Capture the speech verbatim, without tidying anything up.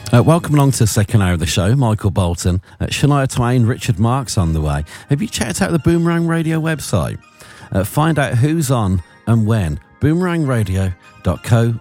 Uh, welcome along to the second hour of the show. Michael Bolton, uh, Shania Twain, Richard Marx on the way. Have you checked out the Boomerang Radio website? Uh, find out who's on and when. boomerang radio dot co